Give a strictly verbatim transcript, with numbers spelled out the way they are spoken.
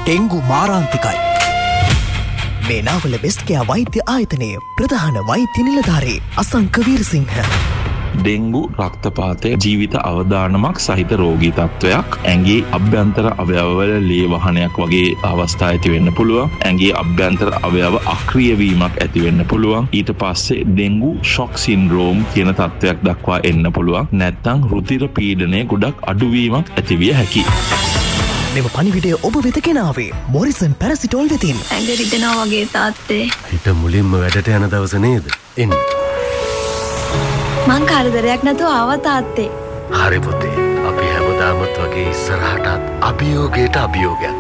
Dengue මාරාන්තිකයි. මේ Nawala best care වෛද්‍ය ආයතනයේ ප්‍රධාන වෛද්‍ය නිලධාරී අසංක වීරසිංහ. ඩෙංගු රක්තපාතය ජීවිත අවදානමක් සහිත රෝගී තත්ත්වයක්. ඇඟේ අභ්‍යන්තර අවයවවල ලේ වහනයක් වගේ අවස්ථා ඇති වෙන්න පුළුවන්. ඇඟේ අභ්‍යන්තර අවයව අක්‍රිය වීමක් ඇති වෙන්න පුළුවන්. ඊට පස්සේ ඩෙංගු ෂොක් සින්ඩ්‍රෝම් කියන තත්ත්වයක් දක්වා එන්න පුළුවන්. නැත්නම් රුධිර පීඩනය ගොඩක් අඩුවීමක් ඇතිවිය හැකියි. මෙම පණිවිඩය ඔබ වෙත ගෙනාවේ මොරිසන් පැරසිටෝල් වෙතින්. ඇඟ රිදෙනවා වගේ තාත්තේ. හිත මුලින්ම වැඩට යන දවස නේද? එන්න. මං කරදරයක් නැතුව ආවා තාත්තේ. හරි පුතේ. අපි හැමදාමත් වගේ ඉස්සරහටත් අභියෝගයට අභියෝගයක්.